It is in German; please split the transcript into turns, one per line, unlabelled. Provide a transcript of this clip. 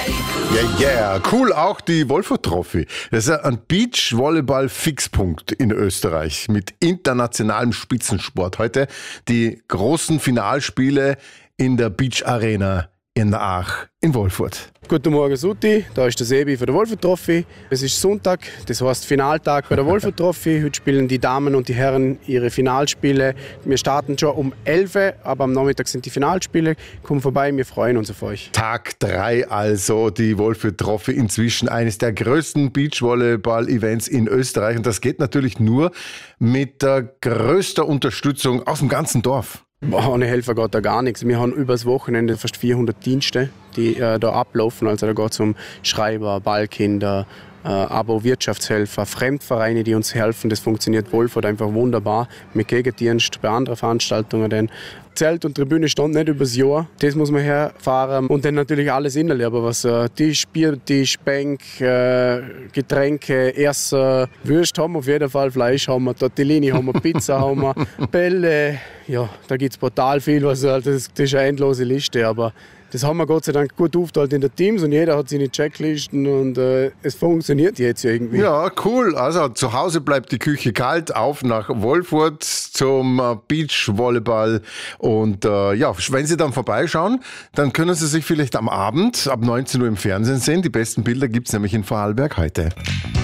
Yeah. Cool auch die Wolfurt Trophy. Das ist ein Beachvolleyball-Fixpunkt in Österreich mit internationalem Spitzensport. Heute die großen Finalspiele in der Beach Arena in Aach in Wolfurt.
Guten Morgen, Sutti. Da ist der Sebi von der Wolfurt Trophy. Es ist Sonntag, das heißt Finaltag bei der Wolfurt Trophy. Heute spielen die Damen und die Herren ihre Finalspiele. Wir starten schon um 11 Uhr, aber am Nachmittag sind die Finalspiele. Kommt vorbei, wir freuen uns auf euch.
Tag 3 also, die Wolfurt Trophy, inzwischen eines der größten Beachvolleyball-Events in Österreich. Und das geht natürlich nur mit der größter Unterstützung aus dem ganzen Dorf.
Ohne Helfer geht da gar nichts. Wir haben übers Wochenende fast 400 Dienste, die da ablaufen. Also da geht es um Schreiber, Ballkinder, aber Wirtschaftshelfer, Fremdvereine, die uns helfen. Das funktioniert Wolfurt einfach wunderbar. Mit Gegendienst bei anderen Veranstaltungen. Denn Zelt und Tribüne stand nicht übers Jahr. Das muss man herfahren. Und dann natürlich alles innerlich. Aber was Tisch, Biertisch, Bänk, Getränke, Essen, Würst haben wir auf jeden Fall, Fleisch haben wir, Tortellini haben wir, Pizza haben wir, Bälle. Ja, da gibt es brutal viel. Das ist eine endlose Liste. Aber das haben wir Gott sei Dank gut aufgeteilt in den Teams und jeder hat seine Checklisten und es funktioniert jetzt irgendwie.
Ja, cool. Also zu Hause bleibt die Küche kalt, auf nach Wolfurt zum Beachvolleyball. Und wenn Sie dann vorbeischauen, dann können Sie sich vielleicht am Abend ab 19 Uhr im Fernsehen sehen. Die besten Bilder gibt es nämlich in Vorarlberg heute.